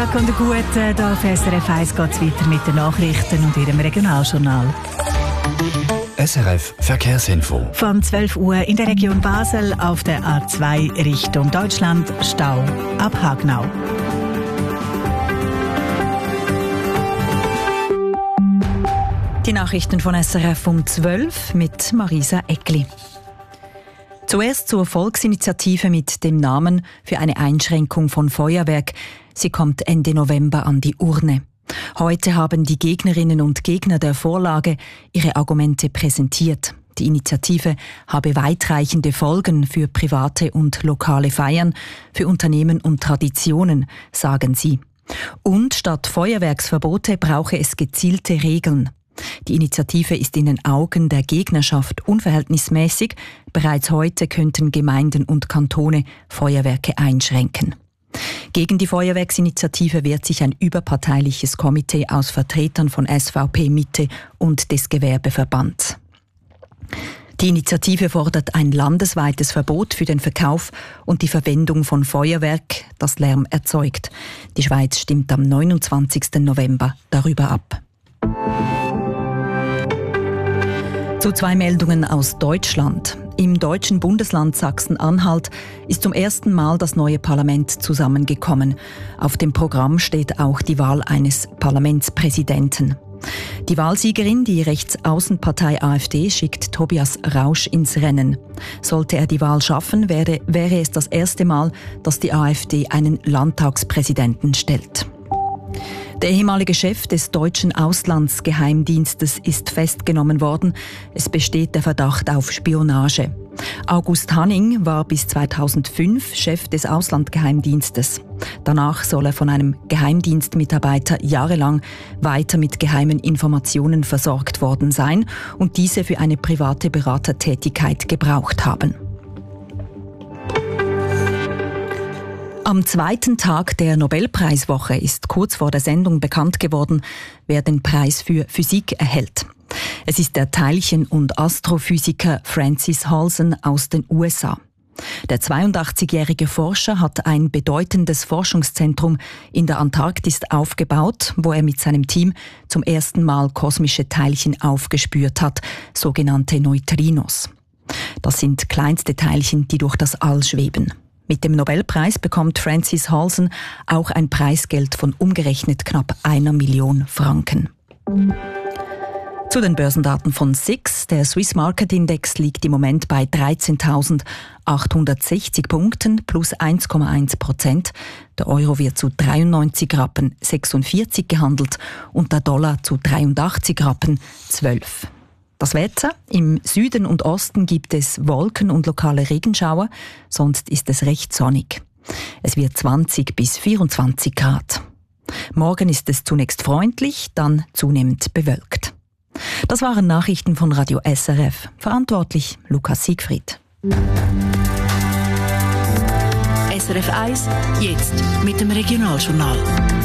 Tag und einen guten hier auf SRF 1 geht es weiter mit den Nachrichten und Ihrem Regionaljournal. SRF Verkehrsinfo. Von 12 Uhr in der Region Basel auf der A2 Richtung Deutschland Stau ab Hagnau. Die Nachrichten von SRF um 12 mit Marisa Eckli. Zuerst zur Volksinitiative mit dem Namen für eine Einschränkung von Feuerwerk. Sie kommt Ende November an die Urne. Heute haben die Gegnerinnen und Gegner der Vorlage ihre Argumente präsentiert. Die Initiative habe weitreichende Folgen für private und lokale Feiern, für Unternehmen und Traditionen, sagen sie. Und statt Feuerwerksverbote brauche es gezielte Regeln. Die Initiative ist in den Augen der Gegnerschaft unverhältnismäßig. Bereits heute könnten Gemeinden und Kantone Feuerwerke einschränken. Gegen die Feuerwerksinitiative wehrt sich ein überparteiliches Komitee aus Vertretern von SVP Mitte und des Gewerbeverbands. Die Initiative fordert ein landesweites Verbot für den Verkauf und die Verwendung von Feuerwerk, das Lärm erzeugt. Die Schweiz stimmt am 29. November darüber ab. Zu zwei Meldungen aus Deutschland. Im deutschen Bundesland Sachsen-Anhalt ist zum ersten Mal das neue Parlament zusammengekommen. Auf dem Programm steht auch die Wahl eines Parlamentspräsidenten. Die Wahlsiegerin, die Rechtsaußenpartei AfD, schickt Tobias Rausch ins Rennen. Sollte er die Wahl schaffen, wäre es das erste Mal, dass die AfD einen Landtagspräsidenten stellt. Der ehemalige Chef des deutschen Auslandsgeheimdienstes ist festgenommen worden. Es besteht der Verdacht auf Spionage. August Hanning war bis 2005 Chef des Auslandsgeheimdienstes. Danach soll er von einem Geheimdienstmitarbeiter jahrelang weiter mit geheimen Informationen versorgt worden sein und diese für eine private Beratertätigkeit gebraucht haben. Am zweiten Tag der Nobelpreiswoche ist kurz vor der Sendung bekannt geworden, wer den Preis für Physik erhält. Es ist der Teilchen- und Astrophysiker Francis Halsen aus den USA. Der 82-jährige Forscher hat ein bedeutendes Forschungszentrum in der Antarktis aufgebaut, wo er mit seinem Team zum ersten Mal kosmische Teilchen aufgespürt hat, sogenannte Neutrinos. Das sind kleinste Teilchen, die durch das All schweben. Mit dem Nobelpreis bekommt Francis Halsen auch ein Preisgeld von umgerechnet knapp 1 Million Franken. Zu den Börsendaten von SIX. Der Swiss Market Index liegt im Moment bei 13.860 Punkten, plus 1,1%. Der Euro wird zu 93,46 Rappen gehandelt und der Dollar zu 83,12 Rappen. Das Wetter: im Süden und Osten gibt es Wolken und lokale Regenschauer, sonst ist es recht sonnig. Es wird 20 bis 24 Grad. Morgen ist es zunächst freundlich, dann zunehmend bewölkt. Das waren Nachrichten von Radio SRF. Verantwortlich Lukas Siegfried. SRF 1, jetzt mit dem Regionaljournal.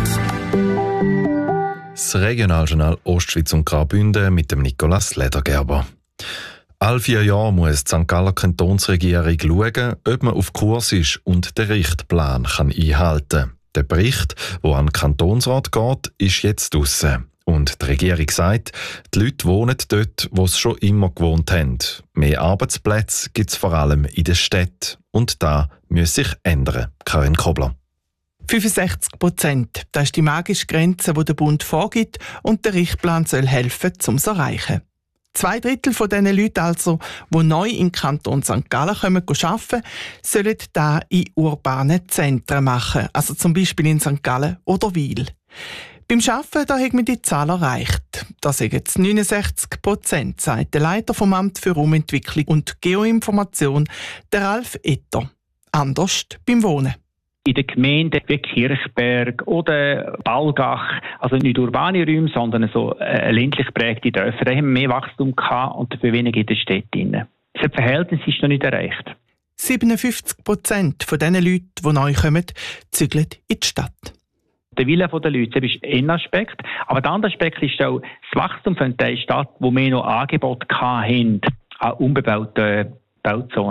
Das Regionaljournal Ostschweiz und Graubünden mit dem Nicolas Ledergerber. Alle 4 Jahre muss die St. Galler Kantonsregierung schauen, ob man auf Kurs ist und den Richtplan einhalten kann. Der Bericht, der an den Kantonsrat geht, ist jetzt draussen. Und die Regierung sagt, die Leute wohnen dort, wo sie schon immer gewohnt haben. Mehr Arbeitsplätze gibt es vor allem in den Städten. Und das muss sich ändern. Karin Kobler. 65%. Das ist die magische Grenze, die der Bund vorgibt und der Richtplan soll helfen, um es zu erreichen. 2/3 von diesen Leuten also, die neu im Kanton St. Gallen arbeiten können, sollen das in urbanen Zentren machen, also zum Beispiel in St. Gallen oder Wil. Beim Arbeiten da hat man die Zahl erreicht. Das sind jetzt 69%, sagt der Leiter vom Amt für Raumentwicklung und Geoinformation, der Ralf Etter. Anders beim Wohnen. In den Gemeinden wie Kirchberg oder Balgach, also nicht urbane Räume, sondern so ländlich geprägte Dörfer, da haben wir mehr Wachstum gehabt und dafür weniger in den Städten. Das Verhältnis ist noch nicht erreicht. 57% von diesen Leuten, die neu kommen, zügeln in die Stadt. Der Wille der Leute, das ist ein Aspekt. Aber der andere Aspekt ist auch das Wachstum von der Stadt, wo wir noch Angebote hatten an unbebauten Bauzonen.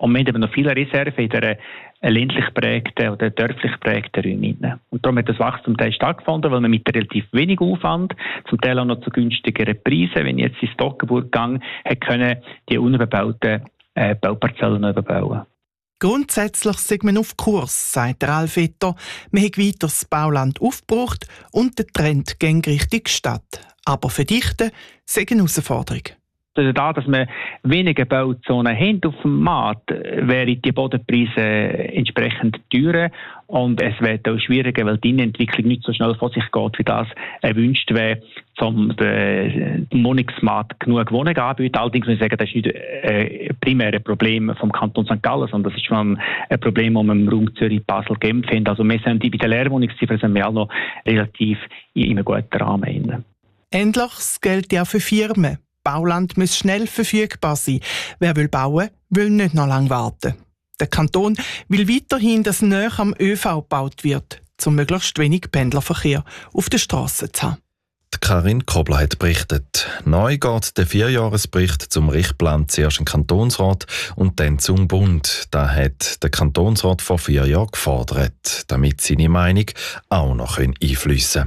Und wir haben eben noch viele Reserven in der ländlich geprägten oder dörflich geprägten Räumen. Und darum hat das Wachstum stattgefunden, weil man mit relativ wenig Aufwand, zum Teil auch noch zu günstigeren Preisen, wenn ich jetzt ins Stockenburg gehe, können die unbebauten Bauparzellen noch überbauen. Grundsätzlich sind wir auf Kurs, sagt Ralf Etter. Wir haben weiter das Bauland aufgebraucht und der Trend geht Richtung Stadt. Aber verdichten sei eine Herausforderung. Da, dass wir weniger Bauzonen haben auf dem Markt, wären die Bodenpreise entsprechend teurer und es wird auch schwieriger, weil die Innenentwicklung nicht so schnell vor sich geht, wie das erwünscht wäre, um den Wohnungsmarkt genug Wohnungen anzubieten. Allerdings muss ich sagen, das ist nicht ein primäres Problem vom Kanton St. Gallen, sondern das ist schon ein Problem, das wir im Raum Zürich, Basel, Genf haben. Also wir sind bei der Leerwohnungsziffer sind wir auch noch relativ in einem guten Rahmen. Ähnliches gilt ja für Firmen. Bauland muss schnell verfügbar sein. Wer will bauen, will nicht noch lange warten. Der Kanton will weiterhin, dass näher am ÖV gebaut wird, um möglichst wenig Pendlerverkehr auf den Strassen zu haben. Karin Kobler hat berichtet. Neu geht der 4-Jahresbericht zum Richtplan zuerst im Kantonsrat und dann zum Bund. Da hat der Kantonsrat vor 4 Jahren gefordert, damit seine Meinung auch noch einfliessen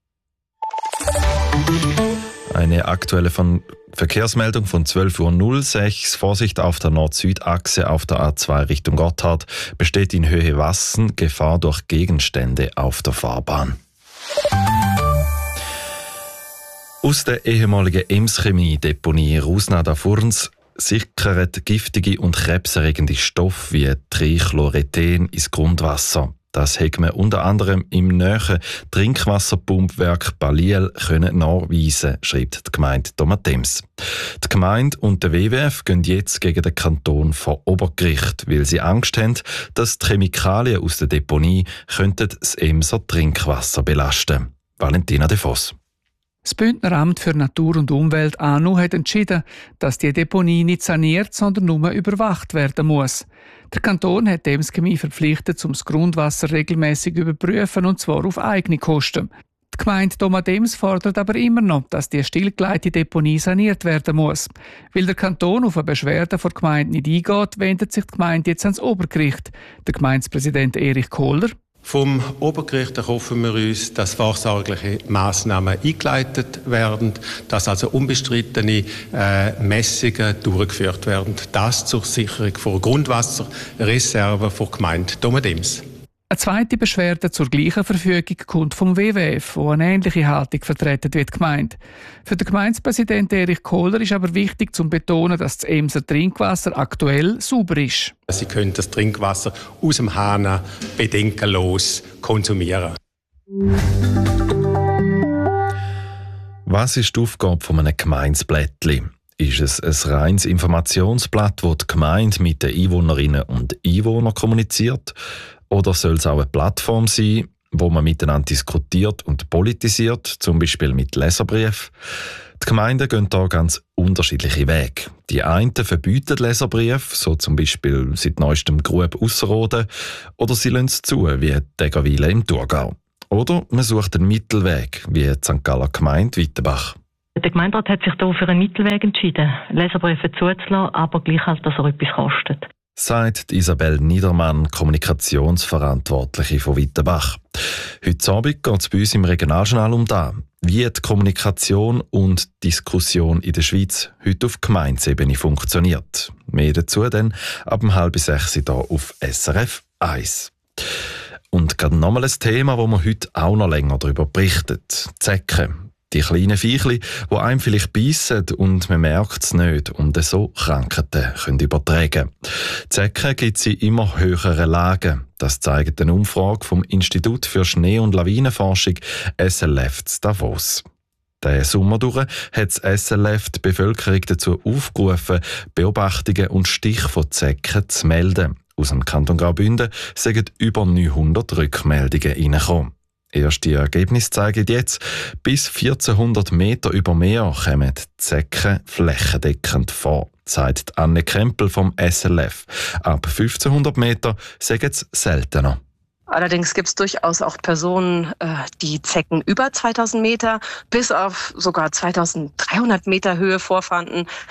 kann. Eine aktuelle Verkehrsmeldung von 12:06 Uhr. Vorsicht auf der Nord-Süd-Achse auf der A2 Richtung Gotthard. Besteht in Höhe Wassen Gefahr durch Gegenstände auf der Fahrbahn. Aus der ehemaligen Ems-Chemie-Deponie Rusnada-Furns sickert giftige und krebserregende Stoffe wie Trichlorethen ins Grundwasser. Das hat man unter anderem im näheren Trinkwasserpumpwerk Balliel nachweisen, schreibt die Gemeinde Domatems. Die Gemeinde und der WWF gehen jetzt gegen den Kanton vor Obergericht, weil sie Angst haben, dass die Chemikalien aus der Deponie könnten das Emser Trinkwasser belasten. Valentina de Voss. Das Bündner Amt für Natur und Umwelt ANU hat entschieden, dass die Deponie nicht saniert, sondern nur überwacht werden muss. Der Kanton hat die Ems-Chemie verpflichtet, das Grundwasser regelmäßig zu überprüfen, und zwar auf eigene Kosten. Die Gemeinde Domatems fordert aber immer noch, dass die stillgelegte Deponie saniert werden muss. Weil der Kanton auf eine Beschwerde der Gemeinde nicht eingeht, wendet sich die Gemeinde jetzt ans Obergericht. Der Gemeindepräsident Erich Kohler: Vom Obergericht erhoffen wir uns, dass vorsorgliche Massnahmen eingeleitet werden, dass also unbestrittene Messungen durchgeführt werden. Das zur Sicherung von Grundwasserreserven der Gemeinde Domatems. Eine zweite Beschwerde zur gleichen Verfügung kommt vom WWF, wo eine ähnliche Haltung vertreten wird gemeint. Für den Gemeindepräsident Erich Kohler ist aber wichtig zu betonen, dass das Emser Trinkwasser aktuell sauber ist. Sie können das Trinkwasser aus dem Hahn bedenkenlos konsumieren. Was ist die Aufgabe von einem Gemeindeblättli? Ist es ein reines Informationsblatt, das die Gemeinde mit den Einwohnerinnen und Einwohnern kommuniziert? Oder soll es auch eine Plattform sein, wo man miteinander diskutiert und politisiert, zum Beispiel mit Leserbriefen? Die Gemeinden gehen hier ganz unterschiedliche Wege. Die einen verbieten Leserbriefe, so zum Beispiel seit neuestem Grub Ausserrhoden, oder sie lassen es zu, wie Deggerwil im Thurgau. Oder man sucht einen Mittelweg, wie die St. Galler Gemeinde Wittenbach. Der Gemeinderat hat sich hier für einen Mittelweg entschieden, Leserbriefe zuzulassen, aber gleich halt, dass er etwas kostet. Sagt Isabel Niedermann, Kommunikationsverantwortliche von Wittenbach. Heute Abend geht es bei uns im Regionaljournal um das, wie die Kommunikation und Diskussion in der Schweiz heute auf Gemeindeebene funktioniert. Mehr dazu dann ab 5:30 hier auf SRF 1. Und gerade nochmal ein Thema, wo man heute auch noch länger darüber berichtet: Zecken. Die kleinen Viechli, die einem vielleicht beißen und man merkt es nicht und so Krankheiten können übertragen. Zecken gibt es in immer höheren Lagen. Das zeigt eine Umfrage vom Institut für Schnee- und Lawinenforschung SLF zu Davos. Diesen Sommer durch hat das SLF die Bevölkerung dazu aufgerufen, Beobachtungen und Stiche von Zecken zu melden. Aus dem Kanton Graubünden sind über 900 Rückmeldungen reingekommen. Erste Ergebnisse zeigen jetzt, bis 1400 Meter über Meer kommen die Zecken flächendeckend vor, sagt Anne Krempel vom SLF. Ab 1500 Meter sagen es seltener. Allerdings gibt es durchaus auch Personen, die Zecken über 2000 Meter bis auf sogar 2300 Meter Höhe vorfanden.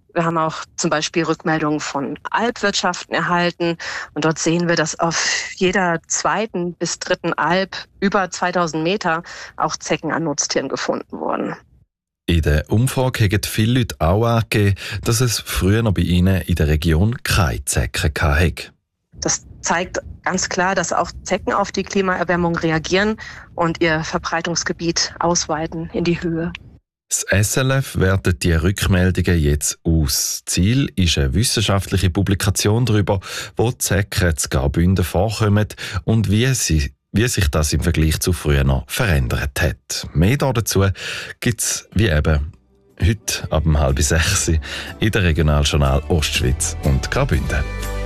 Wir haben auch zum Beispiel Rückmeldungen von Alpwirtschaften erhalten. Und dort sehen wir, dass auf jeder 2. bis 3. Alp über 2000 Meter auch Zecken an Nutztieren gefunden wurden. In der Umfrage haben viele Leute auch angegeben, dass es früher noch bei ihnen in der Region keine Zecken gab. Das zeigt ganz klar, dass auch Zecken auf die Klimaerwärmung reagieren und ihr Verbreitungsgebiet ausweiten in die Höhe. Das SLF wertet die Rückmeldungen jetzt aus. Ziel ist eine wissenschaftliche Publikation darüber, wo die Zecken zu Graubünden vorkommen und wie sich das im Vergleich zu früher noch verändert hat. Mehr dazu gibt es wie eben heute ab 5:30 in der Regionaljournal Ostschweiz und Graubünden.